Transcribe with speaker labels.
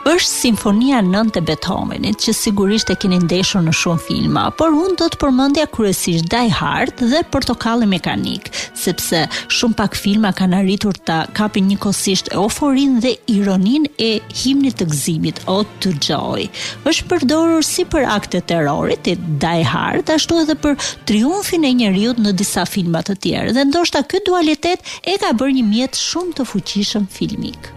Speaker 1: është Simfonia 9 e Beethovenit, që sigurisht e keni ndeshur në shumë filma, por unë do të përmendja kryesisht Die Hard dhe Portokalli Mekanik, sepse shumë pak filma kanë arritur ta kapin njëkohësisht euforinë dhe ironinë e himnit të gëzimit, Ode to Joy. Është përdorur si për akte terrorit i Die Hard, ashtu edhe për triumfin e njeriut në disa filma të tjerë, dhe ndoshta ky dualitet e ka bërë një mjet shumë të fuqishëm filmik.